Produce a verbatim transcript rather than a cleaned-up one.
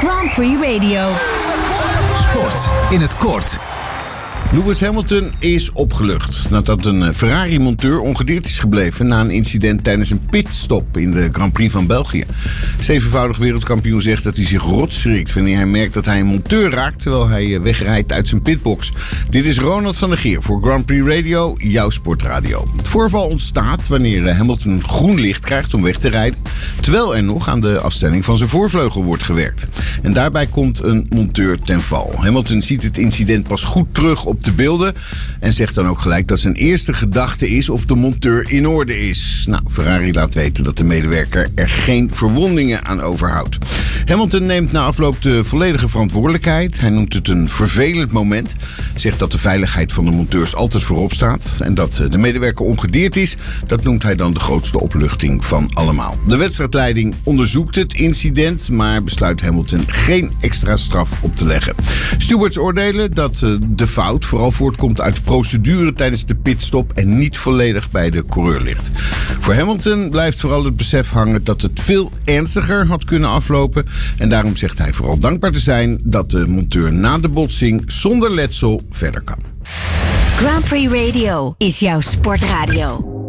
Grand Prix Radio. Sport in het kort. Lewis Hamilton is opgelucht nadat een Ferrari-monteur ongedeerd is gebleven na een incident tijdens een pitstop in de Grand Prix van België. Zevenvoudig wereldkampioen zegt dat hij zich rot schrikt wanneer hij merkt dat hij een monteur raakt terwijl hij wegrijdt uit zijn pitbox. Dit is Ronald van der Geer voor Grand Prix Radio, jouw sportradio. Het voorval ontstaat wanneer Hamilton groen licht krijgt om weg te rijden, terwijl er nog aan de afstelling van zijn voorvleugel wordt gewerkt. En daarbij komt een monteur ten val. Hamilton ziet het incident pas goed terug op de beelden en zegt dan ook gelijk dat zijn eerste gedachte is of de monteur in orde is. Nou, Ferrari laat weten dat de medewerker er geen verwondingen aan overhoudt. Hamilton neemt na afloop de volledige verantwoordelijkheid. Hij noemt het een vervelend moment. Zegt dat de veiligheid van de monteurs altijd voorop staat. En dat de medewerker ongedeerd is, dat noemt hij dan de grootste opluchting van allemaal. De wedstrijdleiding onderzoekt het incident, maar besluit Hamilton geen extra straf op te leggen. Stewards oordelen dat de fout vooral voortkomt uit de procedure tijdens de pitstop en niet volledig bij de coureur ligt. Voor Hamilton blijft vooral het besef hangen dat het veel ernstiger had kunnen aflopen. En daarom zegt hij vooral dankbaar te zijn dat de monteur na de botsing zonder letsel verder kan. Grand Prix Radio is jouw sportradio.